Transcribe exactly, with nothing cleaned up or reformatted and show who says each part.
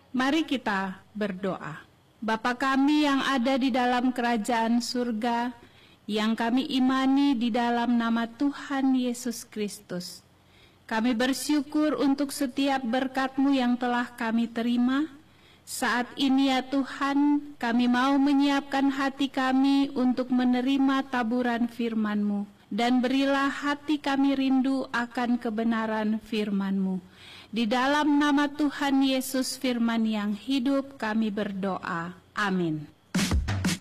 Speaker 1: Mari kita berdoa. Bapa kami yang ada di dalam kerajaan surga, yang kami imani di dalam nama Tuhan Yesus Kristus. Kami bersyukur untuk setiap berkat-Mu yang telah kami terima. Saat ini ya Tuhan, kami mau menyiapkan hati kami untuk menerima taburan firman-Mu. Dan berilah hati kami rindu akan kebenaran firman-Mu. Di dalam nama Tuhan Yesus firman yang hidup kami berdoa. Amin.